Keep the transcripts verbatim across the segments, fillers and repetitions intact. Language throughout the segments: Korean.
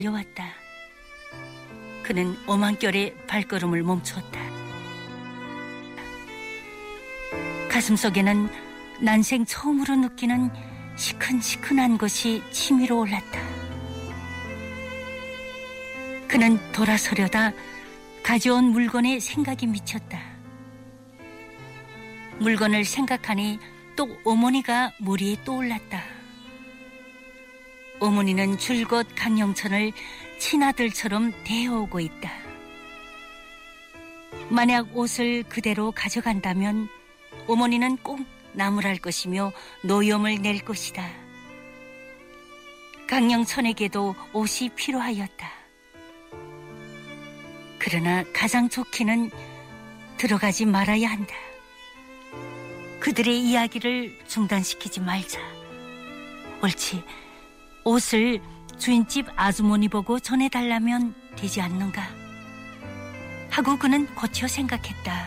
달려왔다. 그는 오만결에 발걸음을 멈추었다. 가슴속에는 난생 처음으로 느끼는 시큰시큰한 것이 치밀어 올랐다. 그는 돌아서려다 가져온 물건에 생각이 미쳤다. 물건을 생각하니 또 어머니가 머리에 떠올랐다. 어머니는 줄곧 강영천을 친아들처럼 대해오고 있다. 만약 옷을 그대로 가져간다면 어머니는 꼭 나무랄 것이며 노염을 낼 것이다. 강영천에게도 옷이 필요하였다. 그러나 가장 좋기는 들어가지 말아야 한다. 그들의 이야기를 중단시키지 말자. 옳지, 옷을 주인집 아주머니 보고 전해달라면 되지 않는가 하고 그는 고쳐 생각했다.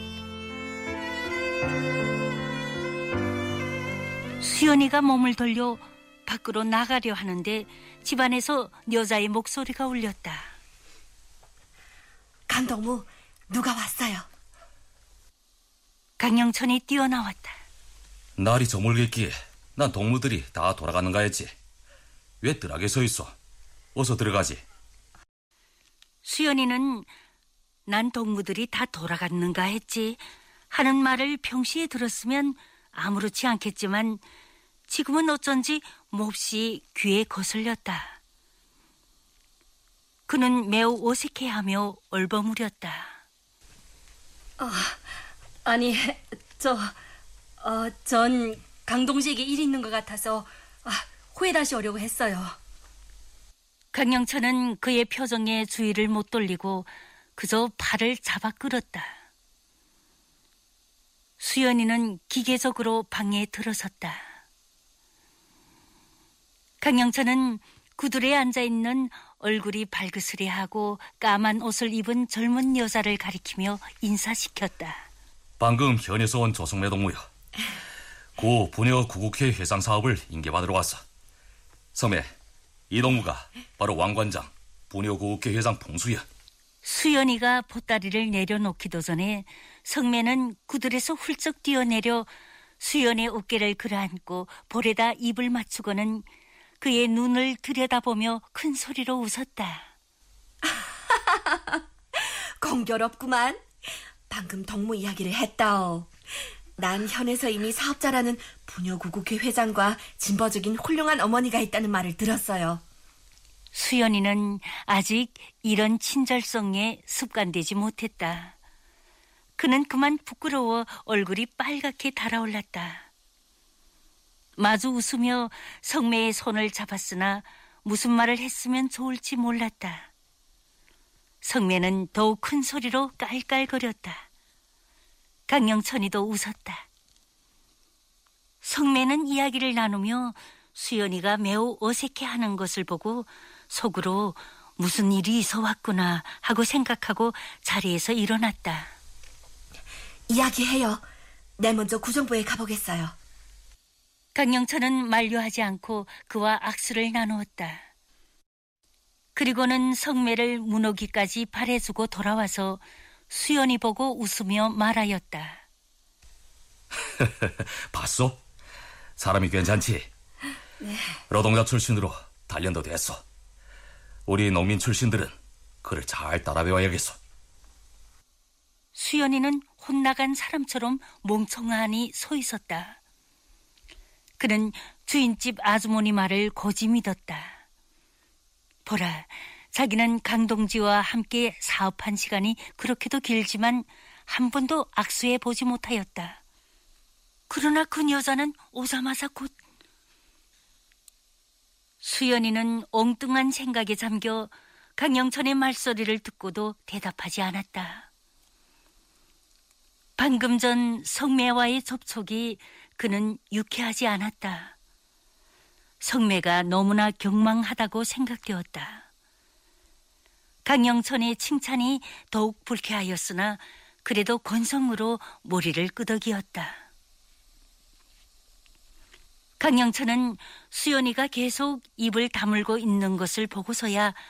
수연이가 몸을 돌려 밖으로 나가려 하는데 집안에서 여자의 목소리가 울렸다. 강동무, 누가 왔어요? 강영천이 뛰어나왔다. 날이 저물겠기에 난 동무들이 다 돌아가는가 했지. 왜 뜰하게 서 있어? 어서 들어가지. 수연이는 난 동무들이 다 돌아갔는가 했지 하는 말을 평시에 들었으면 아무렇지 않겠지만 지금은 어쩐지 몹시 귀에 거슬렸다. 그는 매우 어색해하며 얼버무렸다. 어, 아니, 저, 어, 전 강동식이 일 있는 것 같아서 아, 후에 다시 오려고 했어요. 강영천은 그의 표정에 주의를 못 돌리고 그저 팔을 잡아 끌었다. 수연이는 기계적으로 방에 들어섰다. 강영천은 구들에 앉아있는 얼굴이 발그스레하고 까만 옷을 입은 젊은 여자를 가리키며 인사시켰다. 방금 현에서 온 조성래 동무야. 고 부녀 구국회 회상 사업을 인계받으러 왔어. 섬에 이 동무가 바로 왕관장 부녀 구국회 회장 봉수야. 수연이가 보따리를 내려놓기도 전에 성매는 구들에서 훌쩍 뛰어내려 수연의 어깨를 끌어안고 볼에다 입을 맞추고는 그의 눈을 들여다보며 큰 소리로 웃었다. 공교롭구만. 방금 동무 이야기를 했다오. 난 현에서 이미 사업자라는 부녀구국회 회장과 진보적인 훌륭한 어머니가 있다는 말을 들었어요. 수연이는 아직 이런 친절성에 습관되지 못했다. 그는 그만 부끄러워 얼굴이 빨갛게 달아올랐다. 마주 웃으며 성매의 손을 잡았으나 무슨 말을 했으면 좋을지 몰랐다. 성매는 더욱 큰 소리로 깔깔거렸다. 강영천이도 웃었다. 성매는 이야기를 나누며 수연이가 매우 어색해하는 것을 보고 속으로 무슨 일이 있어 왔구나 하고 생각하고 자리에서 일어났다. 이야기해요. 내 먼저 구정부에 가보겠어요. 강영천은 만류하지 않고 그와 악수를 나누었다. 그리고는 성매를 문호기까지 발해주고 돌아와서 수연이 보고 웃으며 말하였다. 봤어? 사람이 괜찮지? 네. 노동자 출신으로 단련도 됐어. 우리 농민 출신들은 그를 잘 따라 배워야겠어. 수연이는 혼나간 사람처럼 멍청하니 서 있었다. 그는 주인집 아주머니 말을 고지 믿었다. 보라, 자기는 강동지와 함께 사업한 시간이 그렇게도 길지만 한 번도 악수해 보지 못하였다. 그러나 그 여자는 오자마자 곧... 수연이는 엉뚱한 생각에 잠겨 강영천의 말소리를 듣고도 대답하지 않았다. 방금 전 성매와의 접촉이 그는 유쾌하지 않았다. 성매가 너무나 경망하다고 생각되었다. 강영천의 칭찬이 더욱 불쾌하였으나 그래도 건성으로 머리를 끄덕이었다. 강영철은 수연이가 계속 입을 다물고 있는 것을 보고서야